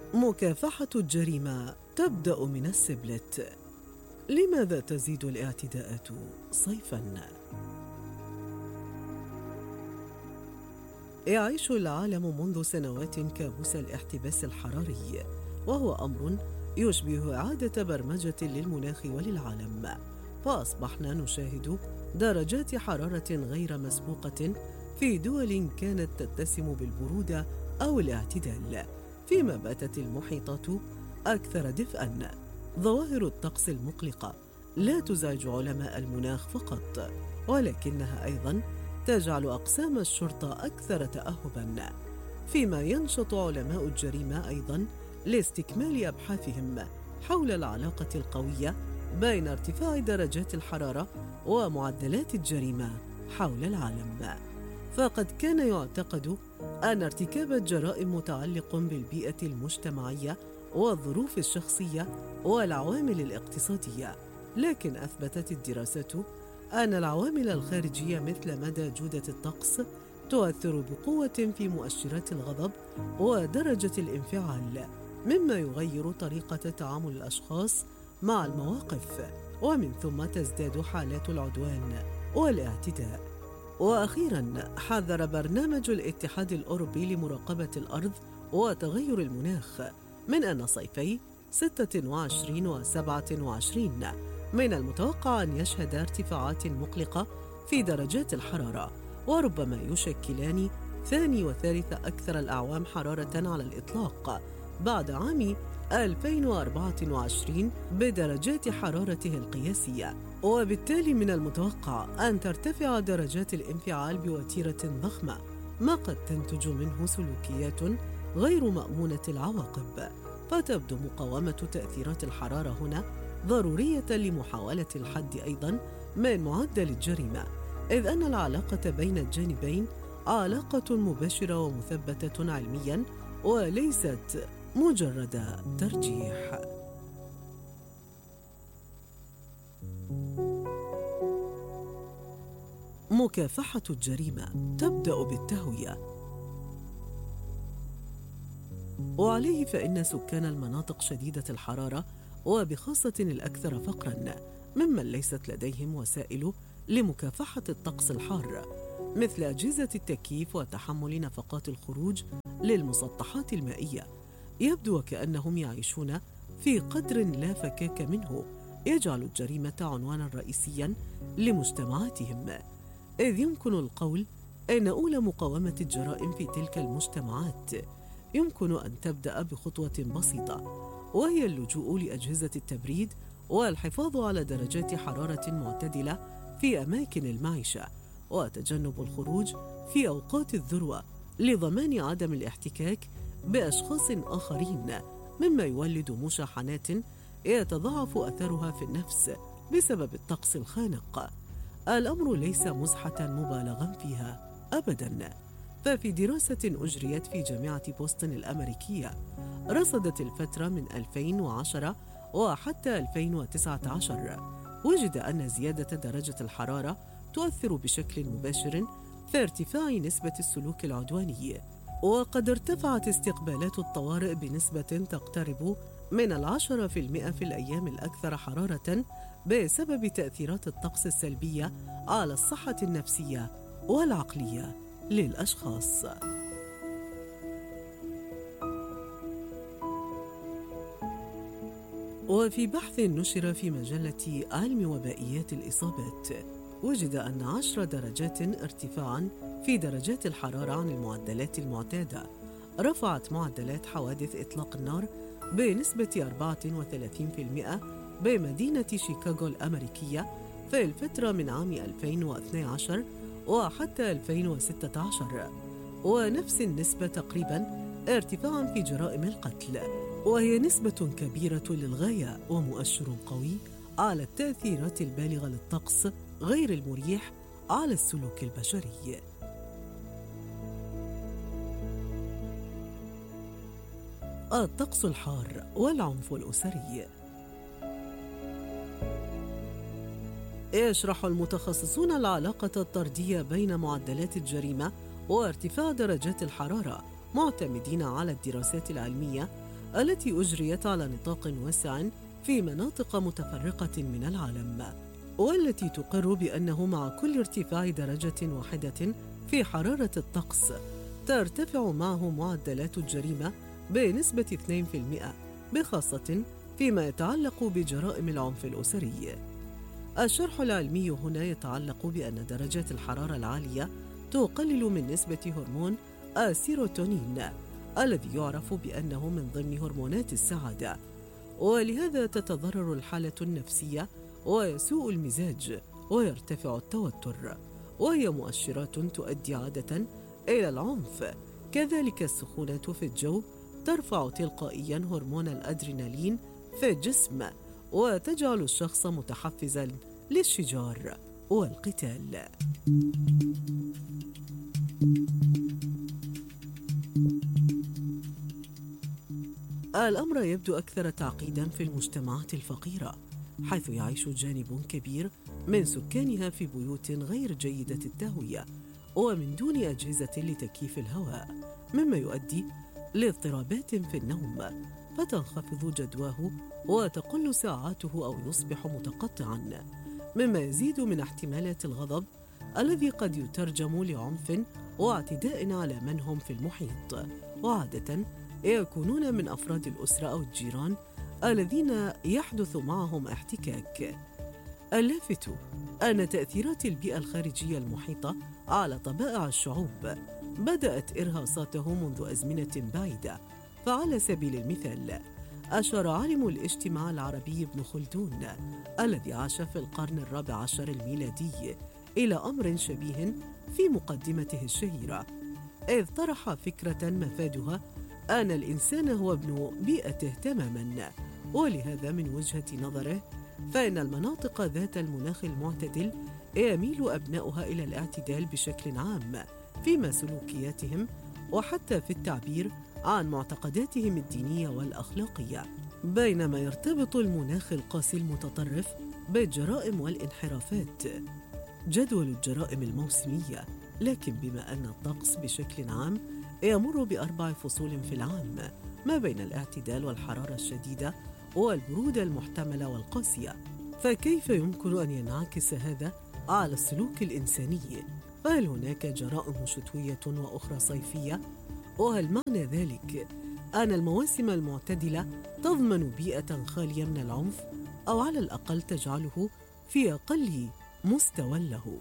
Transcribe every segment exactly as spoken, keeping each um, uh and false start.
مكافحة الجريمة تبدأ من السبلت. لماذا تزيد الاعتداءات صيفاً؟ يعيش العالم منذ سنوات كابوس الاحتباس الحراري، وهو أمر يشبه إعادة برمجة للمناخ وللعالم، فأصبحنا نشاهد درجات حرارة غير مسبوقة في دول كانت تتسم بالبرودة أو الاعتدال، فيما باتت المحيطات أكثر دفئاً. ظواهر الطقس المقلقة لا تزعج علماء المناخ فقط، ولكنها أيضاً تجعل أقسام الشرطة أكثر تأهباً، فيما ينشط علماء الجريمة أيضاً لاستكمال أبحاثهم حول العلاقة القوية بين ارتفاع درجات الحرارة ومعدلات الجريمة حول العالم. فقد كان يعتقد أن ارتكاب الجرائم متعلق بالبيئة المجتمعية والظروف الشخصية والعوامل الاقتصادية، لكن أثبتت الدراسات أن العوامل الخارجية مثل مدى جودة الطقس تؤثر بقوة في مؤشرات الغضب ودرجة الانفعال، مما يغير طريقة تعامل الأشخاص مع المواقف، ومن ثم تزداد حالات العدوان والاعتداء. وأخيراً، حذر برنامج الاتحاد الأوروبي لمراقبة الأرض وتغير المناخ من أن صيفي ستة وعشرين و سبعة وعشرين من المتوقع أن يشهد ارتفاعات مقلقة في درجات الحرارة، وربما يشكلان ثاني وثالث أكثر الأعوام حرارة على الإطلاق بعد عام ألفين وأربعة وعشرين بدرجات حرارته القياسية. وبالتالي من المتوقع أن ترتفع درجات الانفعال بوتيرة ضخمة، ما قد تنتج منه سلوكيات غير مأمونة العواقب. فتبدو مقاومة تأثيرات الحرارة هنا ضرورية لمحاولة الحد أيضاً من معدل الجريمة، إذ أن العلاقة بين الجانبين علاقة مباشرة ومثبتة علمياً وليست مجرد ترجيح. مكافحة الجريمة تبدأ بالتهوية، وعليه فإن سكان المناطق شديدة الحرارة وبخاصة الأكثر فقراً ممن ليست لديهم وسائل لمكافحة الطقس الحار مثل أجهزة التكييف وتحمل نفقات الخروج للمسطحات المائية، يبدو وكأنهم يعيشون في قدر لا فكاك منه يجعل الجريمة عنوانا رئيسيا لمجتمعاتهم. إذ يمكن القول أن أولى مقاومة الجرائم في تلك المجتمعات يمكن أن تبدأ بخطوة بسيطة، وهي اللجوء لأجهزة التبريد والحفاظ على درجات حرارة معتدلة في أماكن المعيشة، وتجنب الخروج في أوقات الذروة لضمان عدم الاحتكاك بأشخاص آخرين، مما يولد مشاحنات يتضاعف أثرها في النفس بسبب الطقس الخانق. الأمر ليس مزحة مبالغا فيها أبداً، ففي دراسة أجريت في جامعة بوسطن الأمريكية رصدت الفترة من ألفين وعشرة وحتى ألفين وتسعة عشر، وجد أن زيادة درجة الحرارة تؤثر بشكل مباشر في ارتفاع نسبة السلوك العدواني، وقد ارتفعت استقبالات الطوارئ بنسبة تقترب من العشرة في المئة في الأيام الأكثر حرارة بسبب تأثيرات الطقس السلبية على الصحة النفسية والعقلية للأشخاص. وفي بحث نشر في مجلة علم وبائيات الإصابات، وجد أن عشر درجات ارتفاعاً في درجات الحرارة عن المعدلات المعتادة رفعت معدلات حوادث إطلاق النار بنسبة أربعة وثلاثين بالمئة بمدينة شيكاغو الأمريكية في الفترة من عام ألفين واثني عشر وحتى ألفين وستة عشر، ونفس النسبة تقريباً ارتفاعاً في جرائم القتل، وهي نسبة كبيرة للغاية ومؤشر قوي على التأثيرات البالغة للطقس غير المريح على السلوك البشري. الطقس الحار والعنف الأسري. يشرح المتخصصون العلاقة الطردية بين معدلات الجريمة وارتفاع درجات الحرارة، معتمدين على الدراسات العلمية التي أجريت على نطاق واسع في مناطق متفرقة من العالم، والتي تقر بأنه مع كل ارتفاع درجة واحدة في حرارة الطقس ترتفع معه معدلات الجريمة بنسبة اثنين بالمئة، بخاصة فيما يتعلق بجرائم العنف الأسري. الشرح العلمي هنا يتعلق بأن درجات الحرارة العالية تقلل من نسبة هرمون السيروتونين الذي يعرف بأنه من ضمن هرمونات السعادة، ولهذا تتضرر الحالة النفسية ويسوء المزاج ويرتفع التوتر، وهي مؤشرات تؤدي عادة إلى العنف. كذلك السخونة في الجو ترفع تلقائياً هرمون الأدرينالين في الجسم وتجعل الشخص متحفزاً للشجار والقتال. الأمر يبدو أكثر تعقيداً في المجتمعات الفقيرة، حيث يعيش جانب كبير من سكانها في بيوت غير جيدة التهوية ومن دون أجهزة لتكييف الهواء، مما يؤدي لاضطرابات في النوم، فتنخفض جدواه وتقل ساعاته أو يصبح متقطعاً، مما يزيد من احتمالات الغضب الذي قد يترجم لعنف واعتداء على من هم في المحيط، وعادة يكونون من أفراد الأسرة أو الجيران الذين يحدث معهم احتكاك. اللافت أن تأثيرات البيئة الخارجية المحيطة على طبائع الشعوب بدأت إرهاصاته منذ أزمنة بعيدة، فعلى سبيل المثال أشار عالم الاجتماع العربي ابن خلدون الذي عاش في القرن الرابع عشر الميلادي إلى أمر شبيه في مقدمته الشهيرة، إذ طرح فكرة مفادها أن الإنسان هو ابن بيئته تماماً. ولهذا من وجهة نظره فإن المناطق ذات المناخ المعتدل يميل أبناؤها إلى الاعتدال بشكل عام فيما سلوكياتهم وحتى في التعبير عن معتقداتهم الدينية والأخلاقية، بينما يرتبط المناخ القاسي المتطرف بالجرائم والانحرافات. جدول الجرائم الموسمية، لكن بما أن الطقس بشكل عام يمر بأربع فصول في العام ما بين الاعتدال والحرارة الشديدة والبرودة المحتملة والقاسية، فكيف يمكن أن ينعكس هذا على السلوك الإنساني؟ فهل هناك جرائم شتوية وأخرى صيفية؟ وهل معنى ذلك أن المواسم المعتدلة تضمن بيئة خالية من العنف، أو على الأقل تجعله في أقل مستوى له؟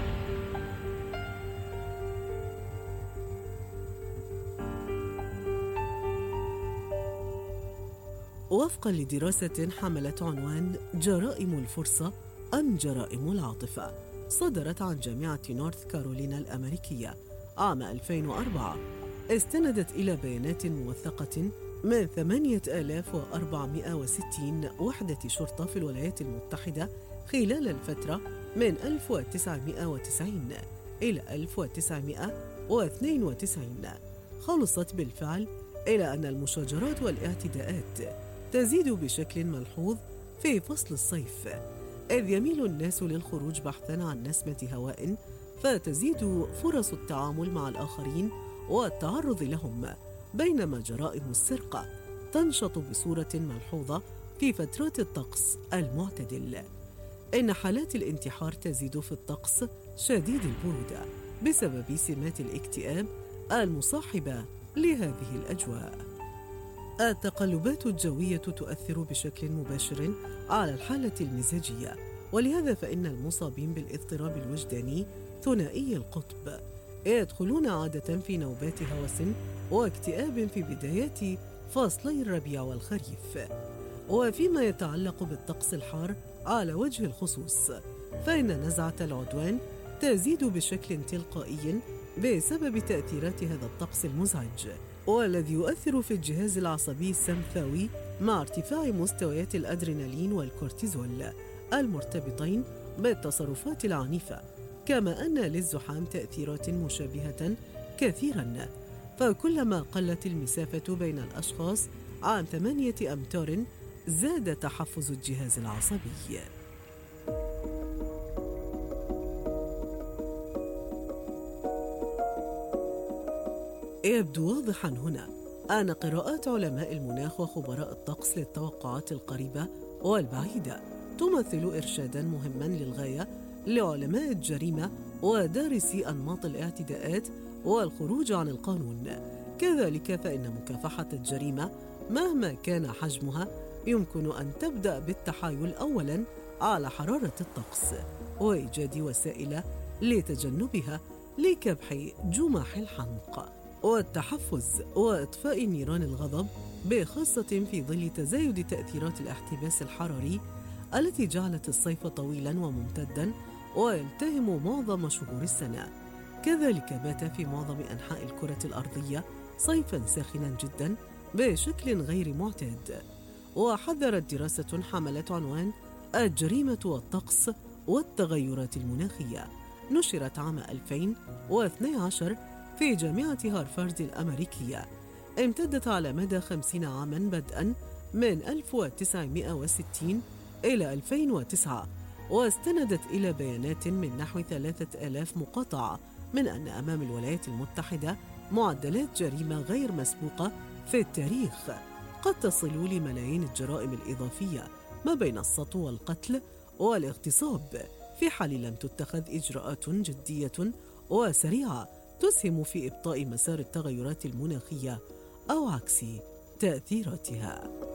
وفقاً لدراسة حملت عنوان جرائم الفرصة أم جرائم العاطفة، صدرت عن جامعة نورث كارولينا الأمريكية عام ألفين وأربعة، استندت إلى بيانات موثقة من ثمانية آلاف وأربعمائة وستين وحدة شرطة في الولايات المتحدة خلال الفترة من ألف وتسعمائة وتسعين إلى ألف وتسعمائة واثنين وتسعين، خلصت بالفعل إلى أن المشاجرات والاعتداءات تزيد بشكل ملحوظ في فصل الصيف، إذ يميل الناس للخروج بحثاً عن نسمة هواء، فتزيد فرص التعامل مع الآخرين والتعرض لهم، بينما جرائم السرقة تنشط بصورة ملحوظة في فترات الطقس المعتدل. إن حالات الانتحار تزيد في الطقس شديد البرودة بسبب سمات الاكتئاب المصاحبة لهذه الأجواء. التقلبات الجوية تؤثر بشكل مباشر على الحالة المزاجية، ولهذا فإن المصابين بالاضطراب الوجداني ثنائي القطب يدخلون عادة في نوبات هوس واكتئاب في بدايات فصلي الربيع والخريف. وفيما يتعلق بالطقس الحار على وجه الخصوص، فإن نزعة العدوان تزيد بشكل تلقائي بسبب تأثيرات هذا الطقس المزعج، والذي يؤثر في الجهاز العصبي السمثاوي مع ارتفاع مستويات الأدرينالين والكورتيزول المرتبطين بالتصرفات العنيفة، كما أن للزحام تأثيرات مشابهة كثيراً، فكلما قلت المسافة بين الأشخاص عن ثمانية أمتار زاد تحفز الجهاز العصبي. يبدو واضحاً هنا أن قراءات علماء المناخ وخبراء الطقس للتوقعات القريبة والبعيدة تمثل إرشاداً مهماً للغاية لعلماء الجريمة ودارسي أنماط الاعتداءات والخروج عن القانون. كذلك فإن مكافحة الجريمة مهما كان حجمها يمكن أن تبدأ بالتحايل أولاً على حرارة الطقس وإيجاد وسائل لتجنبها لكبح جمح الحمق والتحفز وإطفاء نيران الغضب، بخاصة في ظل تزايد تأثيرات الاحتباس الحراري التي جعلت الصيف طويلاً وممتداً ويلتهم معظم شهور السنة. كذلك بات في معظم أنحاء الكرة الأرضية صيفاً ساخناً جداً بشكل غير معتاد. وحذرت دراسة حملت عنوان الجريمة والطقس والتغيرات المناخية، نشرت عام ألفين واثني عشر في جامعة هارفارد الأمريكية، امتدت على مدى خمسين عاماً بدءاً من ألف وتسعمائة وستين إلى ألفين وتسعة، واستندت إلى بيانات من نحو ثلاثة آلاف مقاطعة من أن أمام الولايات المتحدة معدلات جريمة غير مسبوقة في التاريخ قد تصل لملايين الجرائم الإضافية ما بين السطو والقتل والاغتصاب، في حال لم تتخذ إجراءات جدية وسريعة تسهم في إبطاء مسار التغيرات المناخية أو عكس تأثيراتها.